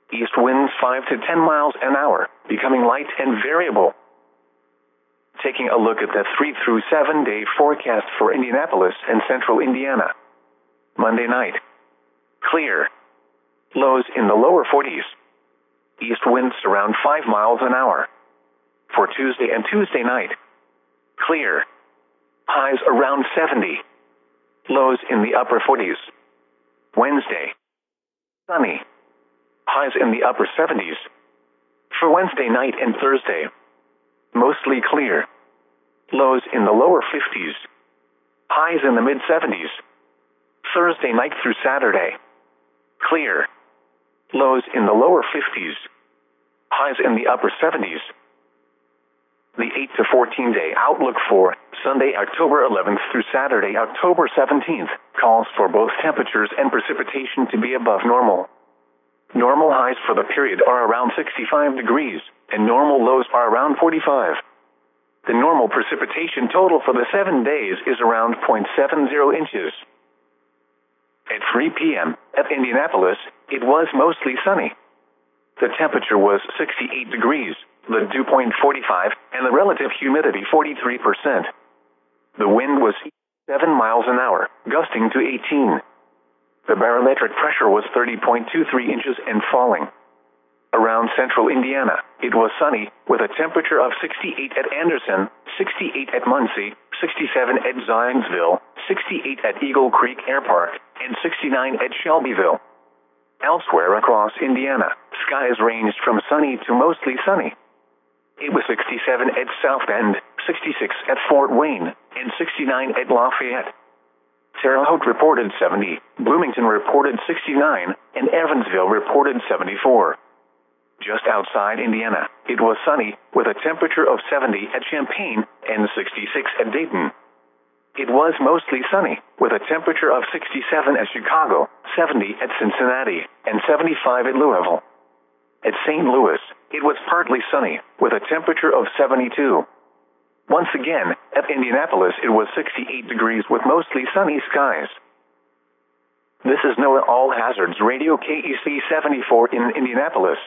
East winds 5 to 10 miles an hour, becoming light and variable. Taking a look at the 3 through 7 day forecast for Indianapolis and central Indiana. Monday night. Clear. Lows in the lower 40s. East winds around 5 miles an hour. For Tuesday and Tuesday night. Clear. Highs around 70. Lows in the upper 40s. Wednesday. Sunny. Highs in the upper 70s. For Wednesday night and Thursday. Mostly clear. Lows in the lower 50s. Highs in the mid 70s. Thursday night through Saturday. Clear. Lows in the lower 50s. Highs in the upper 70s. The 8 to 14 day outlook for Sunday, October 11th through Saturday, October 17th, calls for both temperatures and precipitation to be above normal. Normal highs for the period are around 65 degrees, and normal lows are around 45. The normal precipitation total for the 7 days is around 0.70 inches. At 3 p.m. at Indianapolis, it was mostly sunny. The temperature was 68 degrees, the dew point 45, and the relative humidity 43%. The wind was 7 miles an hour, gusting to 18. The barometric pressure was 30.23 inches and falling. Around central Indiana, it was sunny, with a temperature of 68 at Anderson, 68 at Muncie, 67 at Zionsville, 68 at Eagle Creek Air Park, and 69 at Shelbyville. Elsewhere across Indiana, skies ranged from sunny to mostly sunny. It was 67 at South Bend, 66 at Fort Wayne, and 69 at Lafayette. Terre Haute reported 70, Bloomington reported 69, and Evansville reported 74. Just outside Indiana, it was sunny, with a temperature of 70 at Champaign and 66 at Dayton. It was mostly sunny, with a temperature of 67 at Chicago, 70 at Cincinnati, and 75 at Louisville. At St. Louis, it was partly sunny, with a temperature of 72. Once again, at Indianapolis it was 68 degrees with mostly sunny skies. This is NOAA All Hazards Radio KEC 74 in Indianapolis.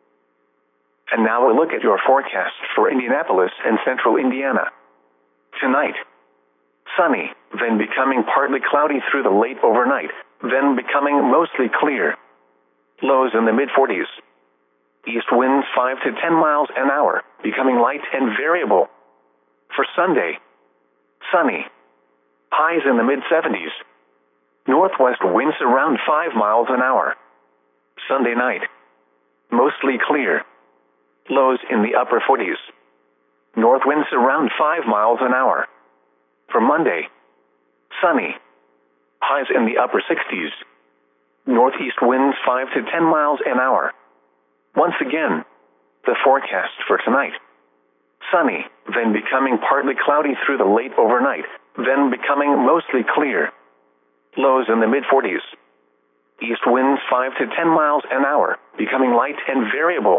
And now a look at your forecast for Indianapolis and central Indiana. Tonight, sunny, then becoming partly cloudy through the late overnight, then becoming mostly clear. Lows in the mid-40s. East winds 5 to 10 miles an hour, becoming light and variable. For Sunday, sunny. Highs in the mid-70s. Northwest winds around 5 miles an hour. Sunday night, mostly clear. Lows in the upper 40s. North winds around 5 miles an hour. For Monday, sunny. Highs in the upper 60s. Northeast winds 5 to 10 miles an hour. Once again, the forecast for tonight. Sunny, then becoming partly cloudy through the late overnight, then becoming mostly clear. Lows in the mid-40s. East winds 5 to 10 miles an hour, becoming light and variable.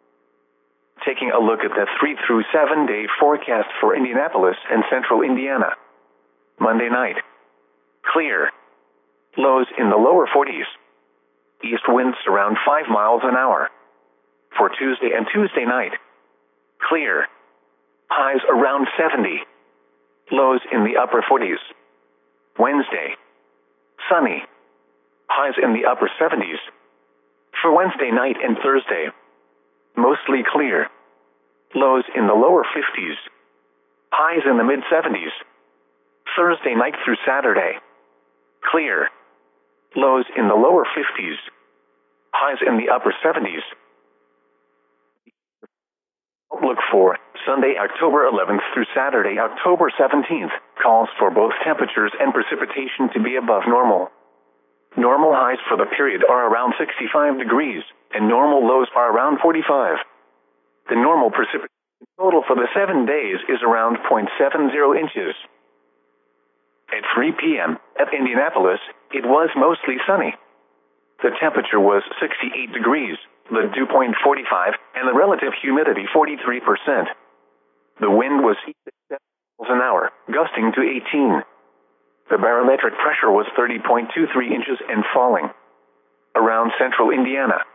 Taking a look at the 3 through 7 day forecast for Indianapolis and central Indiana. Monday night. Clear. Lows in the lower 40s. East winds around 5 miles an hour. For Tuesday and Tuesday night. Clear. Highs around 70. Lows in the upper 40s. Wednesday. Sunny. Highs in the upper 70s. For Wednesday night and Thursday. Mostly clear. Lows in the lower 50s. Highs in the mid-70s. Thursday night through Saturday. Clear. Lows in the lower 50s. Highs in the upper 70s. Outlook for Sunday, October 11th through Saturday, October 17th, calls for both temperatures and precipitation to be above normal. Normal highs for the period are around 65 degrees, and normal lows are around 45. The normal precipitation total for the 7 days is around 0.70 inches. At 3 p.m. at Indianapolis, it was mostly sunny. The temperature was 68 degrees, the dew point 45, and the relative humidity 43%. The wind was 6 miles an hour, gusting to 18. The barometric pressure was 30.23 inches and falling. Around central Indiana,